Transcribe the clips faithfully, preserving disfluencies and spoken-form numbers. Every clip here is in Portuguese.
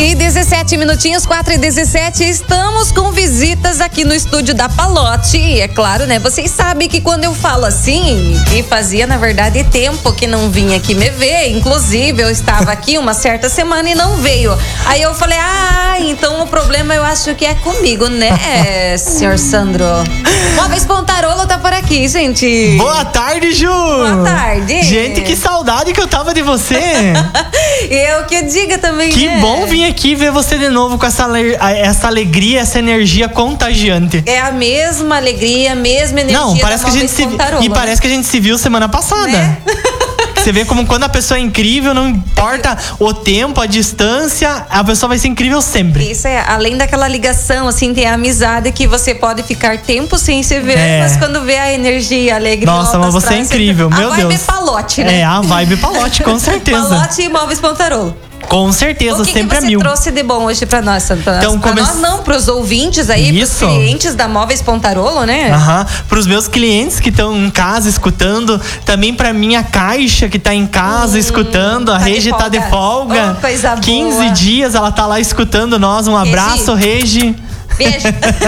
E dezessete minutinhos, quatro e dezessete, estamos com visitas aqui no estúdio da Palotti. E é claro, né? Vocês sabem que quando eu falo assim, e fazia, na verdade, tempo que não vinha aqui me ver. Inclusive, eu estava aqui uma certa semana e não veio. Aí eu falei, ah, então o problema eu acho que é comigo, né, senhor Sandro? Móveis Pontarolo tá por aqui, gente. Boa tarde, Ju! Boa tarde. Gente, que saudade que eu tava de você. Eu que diga também, Que né? bom vir aqui ver você de novo com essa, essa alegria, essa energia contagiante. É a mesma alegria, a mesma energia. Não, parece que a gente se Pontarolo, e né? parece que a gente se viu semana passada. Né? Você vê como quando a pessoa é incrível, não importa o tempo, a distância, a pessoa vai ser incrível sempre. Isso é, além daquela ligação, assim, tem a amizade que você pode ficar tempo sem se ver, É. mas quando vê a energia, a alegria. Nossa, mas você é incrível, meu a Deus. A vibe Palotti, né? É, a vibe Palotti, com certeza. Palotti e Móveis Pontarolo. Com certeza, O que sempre que a você mil. trouxe de bom hoje pra nós, Santo? Então, pra come- nós não, pros ouvintes aí, Isso. pros clientes da Móveis Pontarolo, né? Aham. Para os meus clientes que estão em casa escutando, também para minha caixa que tá em casa Hum, escutando, a tá de Regi tá de folga. folga. Oh, coisa boa. quinze dias ela tá lá escutando nós. Um abraço, Regi. Beijo.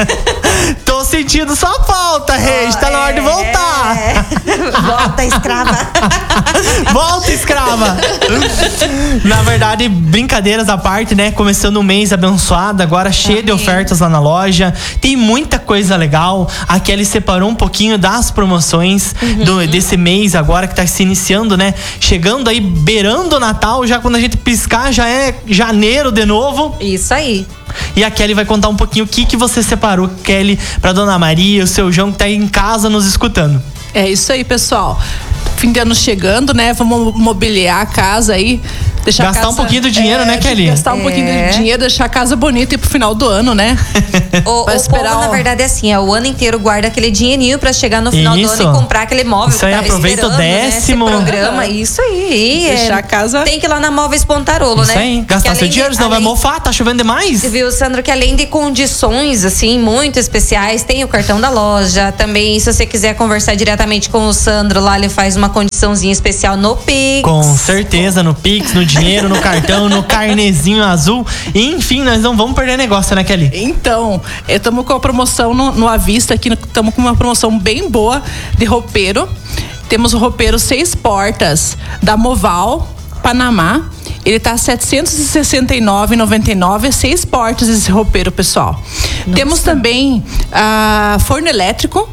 Tô sentindo sua falta, Regi. Tá na hora de voltar. É. Volta, escrava. Volta, escrava! Na verdade, brincadeiras à parte, né? Começando um mês abençoado, agora cheio de Amém. ofertas lá na loja. Tem muita coisa legal. A Kelly separou um pouquinho das promoções Uhum. do, desse mês agora que tá se iniciando, né? Chegando aí, beirando o Natal, já quando a gente piscar, já é janeiro de novo. Isso aí. E a Kelly vai contar um pouquinho o que, que você separou, Kelly, pra Dona Maria, o seu João que tá aí em casa nos escutando. É isso aí, pessoal. Fim de ano chegando, né? Vamos mobiliar a casa aí. Deixar Gastar a casa, um pouquinho do dinheiro, é, né, Kelly? Gastar um É. pouquinho de dinheiro, deixar a casa bonita e pro final do ano, né? O, Vai o esperar povo, o- na verdade, é assim, é o ano inteiro guarda aquele dinheirinho pra chegar no final Isso. do ano e comprar aquele móvel. Isso aí, que tava aproveita o esperando, né, esse décimo. programa, isso aí. é, Deixar a casa- Tem que ir lá na Móveis Pontarolo, Isso né? aí, Que gastar além seu de- dinheiro, senão vai além- mofar, tá chovendo demais. Você viu, Sandro, que além de condições, assim, muito especiais, tem o cartão da loja. Também, se você quiser conversar diretamente com o Sandro, lá ele faz uma condiçãozinha especial no Pix. Com certeza, no Pix, no dinheiro, no cartão, no carnezinho azul. Enfim, nós não vamos perder negócio, né, Kelly? Então, estamos com a promoção no, no à vista aqui, estamos com uma promoção bem boa de roupeiro. Temos o roupeiro seis portas da Moval, Panamá. Ele tá setecentos e sessenta e nove reais e noventa e nove centavos, seis portas esse roupeiro, pessoal. Temos também a forno elétrico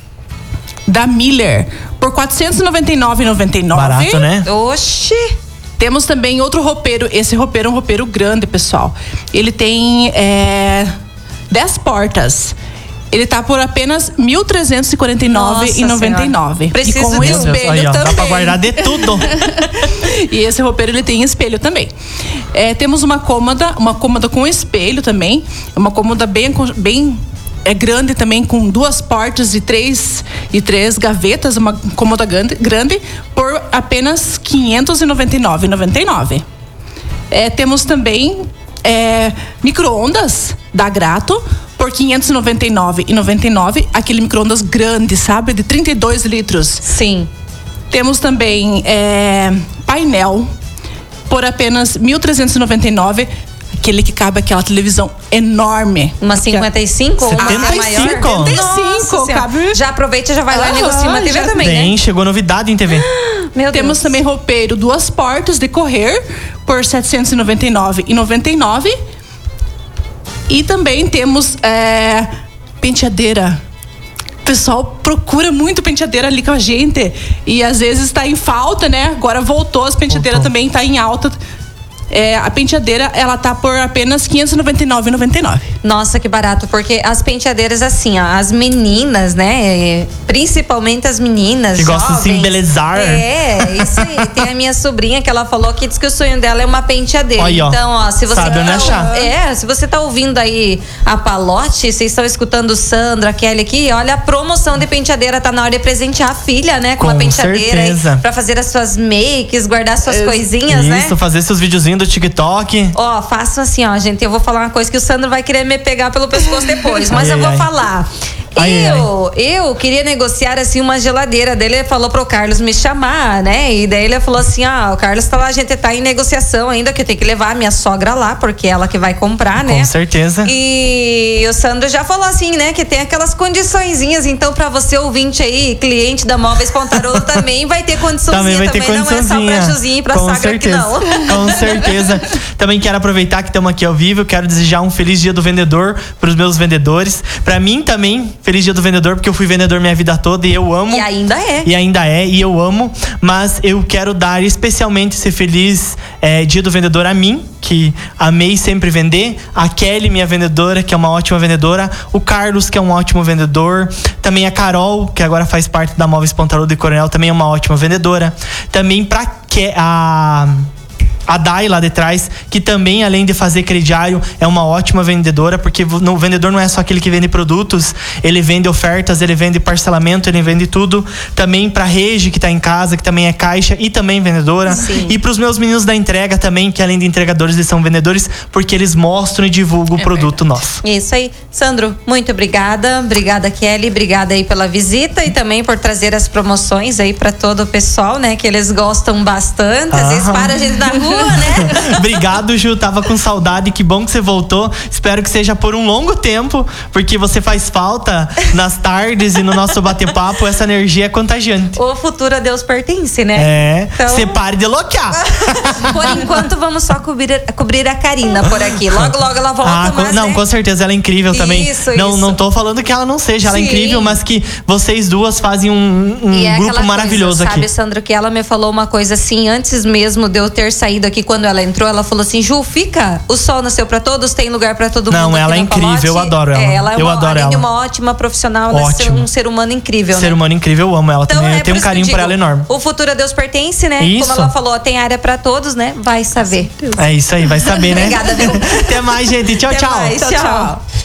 da Miller por quatrocentos e noventa e nove reais e noventa e nove centavos. Barato, né? Oxi! Temos também outro roupeiro. Esse roupeiro é um roupeiro grande, pessoal. Ele tem é, dez portas. Ele tá por apenas mil trezentos e quarenta e nove reais e noventa e nove centavos. Preciso E com de um. espelho Aí, ó, também. dá pra guardar de tudo. E esse roupeiro ele tem espelho também. É, temos uma cômoda, uma cômoda com espelho também. Uma cômoda bem, bem é grande também, com duas portas e três, e três gavetas, uma cômoda grande, grande por apenas quinhentos e noventa e nove reais e noventa e nove centavos. É, temos também é, micro-ondas da Grato por quinhentos e noventa e nove reais e noventa e nove centavos. Aquele micro-ondas grande, sabe? De trinta e dois litros. Sim. Temos também é, painel por apenas mil trezentos e noventa e nove reais. Aquele que cabe aquela televisão enorme. Uma cinquenta e cinco ou uma setenta e maior? cinco. setenta e cinco, Nossa Senhora. cabe- Já aproveita e já vai lá e Aham, negocia uma T V já também, Tem, né? chegou novidade em T V. Meu Temos Deus. também roupeiro duas portas de correr por setecentos e noventa e nove reais e noventa e nove centavos. E também temos é, penteadeira. O pessoal procura muito penteadeira ali com a gente. E às vezes está em falta, né? Agora voltou, as penteadeiras Voltou. também tá em alta. É, a penteadeira, ela tá por apenas quinhentos e noventa e nove reais e noventa e nove centavos. Nossa, que barato, porque as penteadeiras, assim, ó, as meninas, né? Principalmente as meninas. Que gostam de se jovens. embelezar. É, isso aí. Tem a minha sobrinha que ela falou que diz que o sonho dela é uma penteadeira. Aí, ó. Então, ó, se você. Sabe onde tá, achar. É, se você tá ouvindo aí a Palotti, vocês estão escutando o Sandro, a Kelly aqui, olha, a promoção de penteadeira tá na hora de presentear a filha, né? Com, Com uma penteadeira certeza. aí, pra fazer as suas makes, guardar suas Isso, coisinhas, né? Isso, fazer seus videozinhos do TikTok. Ó, façam assim, ó, gente. Eu vou falar uma coisa que o Sandro vai querer me pegar pelo pescoço depois, mas Ai, eu vou ai. falar. Ai, eu, eu queria negociar assim uma geladeira dele. Ele falou pro Carlos me chamar, né? E daí ele falou assim: ah, o Carlos tá lá, a gente tá em negociação ainda, que eu tenho que levar a minha sogra lá, porque é ela que vai comprar, né? Com certeza. E o Sandro já falou assim, né? Que tem aquelas condiçõezinhas. Então, pra você ouvinte aí, cliente da Móveis Pontarolo, também vai ter condiçãozinha. Também vai ter também condiçãozinha. Não é só pra Juzinho e pra Com sogra certeza. aqui, não. Com certeza. Também quero aproveitar que estamos aqui ao vivo. Quero desejar um feliz dia do vendedor pros meus vendedores. Pra mim também, feliz dia do vendedor, porque eu fui vendedor minha vida toda e eu amo. E ainda é. E ainda é, e eu amo. Mas eu quero dar especialmente esse feliz é, dia do vendedor a mim, que amei sempre vender. A Kelly, minha vendedora, que é uma ótima vendedora. O Carlos, que é um ótimo vendedor. Também a Carol, que agora faz parte da Móveis Pontarolo de Coronel, também é uma ótima vendedora. Também pra que a... A Dai lá de trás, que também, além de fazer crediário, é uma ótima vendedora, porque o vendedor não é só aquele que vende produtos, ele vende ofertas, ele vende parcelamento, ele vende tudo. Também pra Regi, que tá em casa, que também é caixa e também vendedora. Sim. E pros meus meninos da entrega também, que além de entregadores, eles são vendedores, porque eles mostram e divulgam o É produto verdade. nosso. Isso aí. Sandro, muito obrigada. Obrigada, Kelly. Obrigada aí pela visita e também por trazer as promoções aí pra todo o pessoal, né? Que eles gostam bastante. Às vezes Aham. para a gente na rua, né? Obrigado, Ju. Tava com saudade. Que bom que você voltou. Espero que seja por um longo tempo, porque você faz falta nas tardes e no nosso bate-papo. Essa energia é contagiante. O futuro a Deus pertence, né? É. Então- Você pare de loquear. Por enquanto, vamos só cobrir, cobrir a Karina por aqui. Logo, logo ela volta, Ah, com- mas, não, né? com certeza. Ela é incrível também. Isso, não, isso. não tô falando que ela não seja. Ela é Sim. incrível, mas que vocês duas fazem um, um E é grupo aquela maravilhoso coisa, aqui. sabe, Sandro, que ela me falou uma coisa assim, antes mesmo de eu ter saído aqui, quando ela entrou, ela falou assim: Ju, fica, o sol nasceu pra todos, tem lugar pra todo Não, mundo. ela aqui é no incrível, Palote. eu adoro ela. É, ela é Eu uma, adoro além de ela. uma ótima profissional, ela é Ótimo. um ser humano incrível, Ser né? humano incrível, eu amo ela Então, também. é Eu tenho um por isso que carinho eu por digo, ela enorme. O futuro a Deus pertence, né? Isso. Como ela falou, tem área pra todos, né? Vai saber. É isso aí, vai saber, né? Obrigada, viu? Até mais, gente. Tchau, Até tchau. mais, tchau.